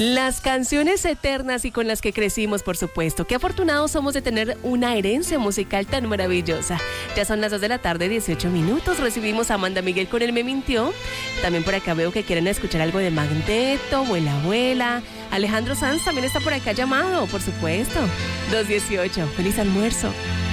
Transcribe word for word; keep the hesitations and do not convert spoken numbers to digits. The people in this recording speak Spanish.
Las canciones eternas y con las que crecimos, por supuesto. Qué afortunados somos de tener una herencia musical tan maravillosa. Ya son las dos de la tarde, dieciocho minutos. Recibimos a Amanda Miguel con El Me Mintió. También por acá veo que quieren escuchar algo de Magneto, Abuela Abuela. Alejandro Sanz también está por acá llamado, por supuesto. dos dieciocho. Feliz almuerzo.